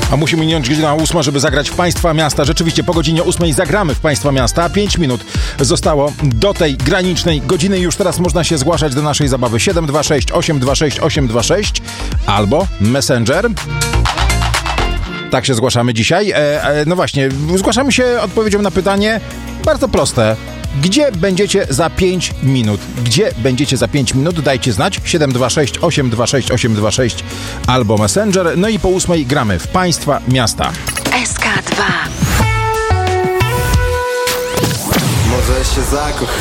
A musi minąć godzina 8, żeby zagrać w Państwa Miasta. Rzeczywiście po godzinie 8 zagramy w Państwa Miasta. 5 minut zostało do tej granicznej godziny. Już teraz można się zgłaszać do naszej zabawy. 726 826 826 albo Messenger. Tak się zgłaszamy dzisiaj. No właśnie, zgłaszamy się odpowiedzią na pytanie bardzo proste. Gdzie będziecie za 5 minut? Gdzie będziecie za 5 minut? Dajcie znać. 726 826 826 albo Messenger. No i po 8 gramy w Państwa Miasta. SK2. Może się zakochać.